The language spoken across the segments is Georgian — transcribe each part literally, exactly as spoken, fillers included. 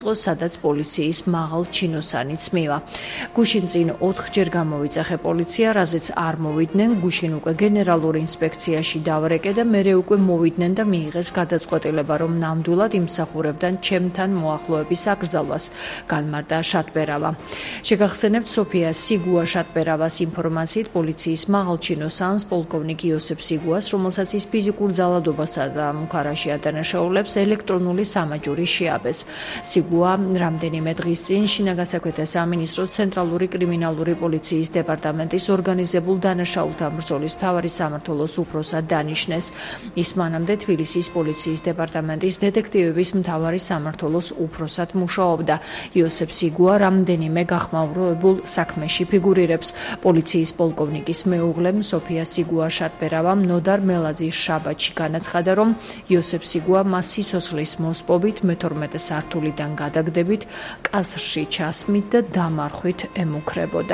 სადაც პოლიციის მაღალ ჩინოსანიც მივა. გუშინ წინ ოთხჯერ გამოვიძახე პოლიცია, რაზეც არ მოვიდნენ, გუშინ უკვე გენერალურ ინსპექციაში დავრეკე და მერე უკვე მოვიდნენ და მიიღეს გადაწყვეტილება, რომ ნამდვილად იმსახურებდნენ ჩემთან მოახლოების აკრძალვას, განმარტა შატბერავა. შეგახსენებთ, სოფია სიგუა შატბერავას ინფორმაციით, პოლიციის მაღალ ჩინოსანს, პოლკოვნიკ იოსებ სიგუას, რომელსაც ის ფიზიკურ ძალადობასა და მუქარაში ადანაშაულებს, ელექტრონული სამაჯური შეაბეს. რამდენიმე დღის წინ შინაგან საქმეთა სამინისტროს ცენტრალური კრიმინალური პოლიციის დეპარტამენტის ორგანიზებულ დანაშაულთა ბრძოლის მთავარი სამმართველოს უფროსად დანიშნეს. ის მანამდე თბილისის პოლიციის დეპარტამენტის დეტექტივების მთავარი სამმართველოს უფროსად მუშაობდა. იოსებ სიგუა რამდენიმე გახმაურებულ საქმეში ფიგურირებს. პოლიციის პოლკოვნიკის მეუღლემ სოფია სიგუა შატბერავამ ნოდარ მელაძის შაბათში განაცხადა, რომ იოსებ სიგუა მას სიცოცხლის მოსპობით მეთორმეტე სართულიდან გადაგდებით, კასრში ჩასმით და დამარხვით ემუქრებოდა.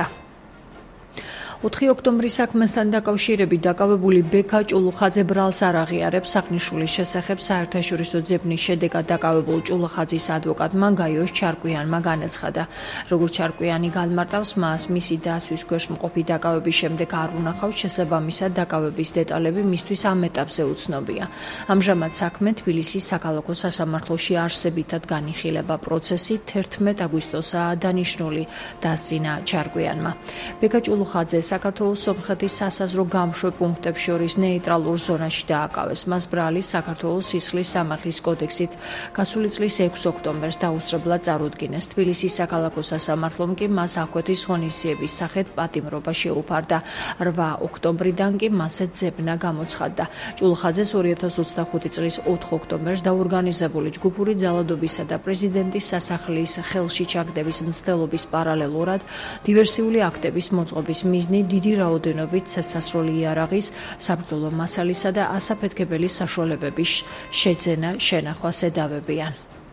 ოთხი ოქტომბრის საქმესთან დაკავშირებით დაკავებული ბექა ჭულუხაძე ბრალს არ აღიარებს საქმიშვილის შესახებ საერთაშორისო ძებნის შედეგად დაკავებულ ჭულუხაძის ადვოკატმა გაიოს ჩარკვიანმა განაცხადა. როგორც ჩარკვიანი განმარტავს, მას მისი დაცვის ქვეშ მყოფი დაკავების შემდეგ არ უნახავს, შესაბამისად დაკავების დეტალები მისთვის ამ ეტაპზე უცნობია. ამჟამად საქმე თბილისის საქალაქო სასამართლოში არსებითად განიხილება. პროცესი თერთმეტ აგვისტოსაა დანიშნული, დასძინა ჩარკვიანმა. ბექა ჭულუხაძე საქართველოს სომხეთის სასაზღვრო გამშვე პუნქტებს შორის ნეიტრალურ ზონაში დააკავეს. მას ბრალი საქართველოს სისხლის სამართლის კოდექსით გასული წლის ექვსი ოქტომბერს დაუსწრებლად წარუდგინეს. თბილისის საქალაქო სასამართლომ კი მას აღკვეთის ღონისძიების სახით პატიმრობა შეუფარდა. რვა ოქტომბრიდან კი მასზე ძებნა გამოცხადდა. ჭულუხაძეს ორი ათას ოცდახუთი წლის ოთხი ოქტომბერს დაორგანიზებული ჯგუფური ძალადობისა და პრეზიდენტის სასახლის ხელში ჩაგდების მცდელობის პარალელურად დივერსიული აქტების მოწყობის მიზნით დიდი რაოდენობით სასასროლი იარაღის, საბრძოლო მასალისა და ასაფეთქებელი საშუალებების შეძენა შენახვას ედავებიან.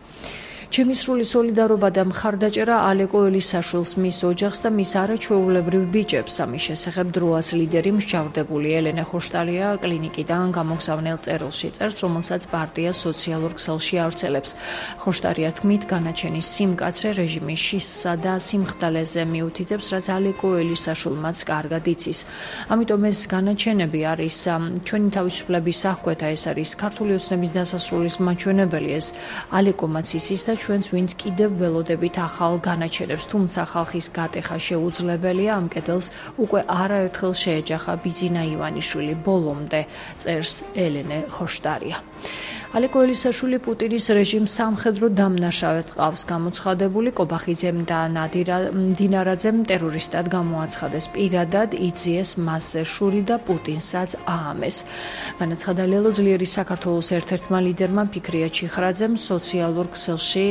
ჩემი სრული სოლიდარობა და მხარდაჭერა ალეკო ელისაშვილს, მის ოჯახს და მის არაჩვეულებრივ ბიჭებს. ამის შესახებ დროას ლიდერი მსჯავრდებული ელენე ხოშტალია კლინიკიდან გამოგზავნილ წერილში წერს, რომელსაც პარტია სოციალურ ქსელში ავრცელებს. ხოშტალია თქმით, განაჩენის სიმკაცრე რეჟიმის შისსა და სიმხდალეზე მიუთითებს, რაც ალეკო ელისაშვილმაც კარგად იცის. ამიტომ ეს განაჩენები არის ჩვენი თავისუფლების აღკვეთა, ეს არის ქართული ოცნების დასასრულის მაჩვენებელი, ეს ალეკომაც იცის და ჩვენს ვინც კიდევ ველოდებით ახალ განაჩენებს, თუმცა ხალხის გატეხა შეუძლებელია, ამ კედელს უკვე არაერთხელ შეეჯახა ბიძინა ივანიშვილი, ბოლომდე წერს ელენე ხოშტარია. ალეკო ელისაშვილი პუტინის რეჟიმს სამხედრო დამნაშავედ ყავს გამოცხადებული. კობახიძემ და დინარაძემ ტერორისტად გამოაცხადეს, პირადად იძიეს მასზე შური და პუტინსაც აამეს. განაცხადა ლელო ძლიერი საქართველოს ერთ-ერთმა ლიდერმა ფიქრია ჩიხრაძემ სოციალურ ქსელში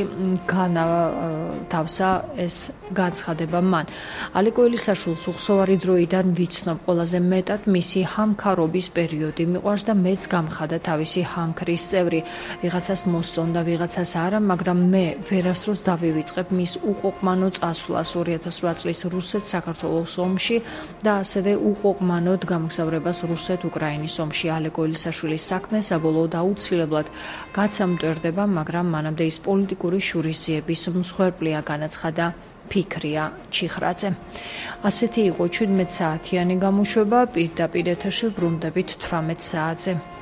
განათავსა ეს განცხადება მან. ალეკო ელისაშვილს უხსოვარი დროიდან ვიცნობ, ყველაზე მეტად მისი ჰამქარობის პერიოდი მიყვარს და მეც გამხადა თავისი ჰამქრის წევრი. ვიღაცას მოსწონდა, ვიღაცას არა, მაგრამ მე ვერასდროს დავივიწყებ მის უყოყმანო წასვლას ორი ათას რვა წლის რუსეთ-საქართველოს ომში და ასევე უყოყმანოდ გამგზავრებას რუსეთ-უკრაინის ომში. ალეკო ელისაშვილის საქმე საბოლოოდ აუცილებლად გაცამტვერდება, მაგრამ მანამდე ის პოლიტიკური შურისძიების მსხვერპლია, განაცხადა ფიქრია ჩიხრაძე. ასეთი იყო ჩვიდმეტ საათიანი გამოშვება, პირდაპირ ეთერში ბრუნდებით თვრამეტ საათზე.